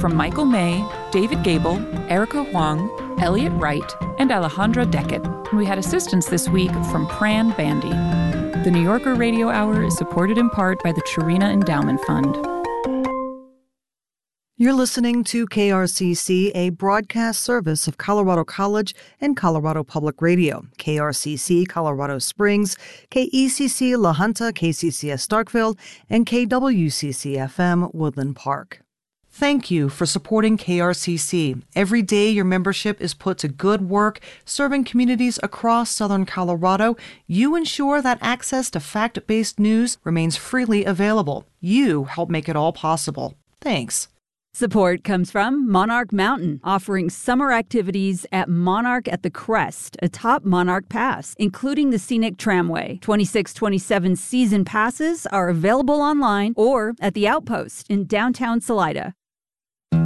from Michael May, David Gable, Erica Huang, Elliot Wright, and Alejandra Deckett. And we had assistance this week from Pran Bandy. The New Yorker Radio Hour is supported in part by the Chirina Endowment Fund. You're listening to KRCC, a broadcast service of Colorado College and Colorado Public Radio, KRCC Colorado Springs, KECC La Junta, KCCS Starkville, and KWCC-FM Woodland Park. Thank you for supporting KRCC. Every day your membership is put to good work, serving communities across southern Colorado. You ensure that access to fact-based news remains freely available. You help make it all possible. Thanks. Support comes from Monarch Mountain, offering summer activities at Monarch at the Crest, atop Monarch Pass, including the scenic tramway. 26-27 season passes are available online or at the Outpost in downtown Salida.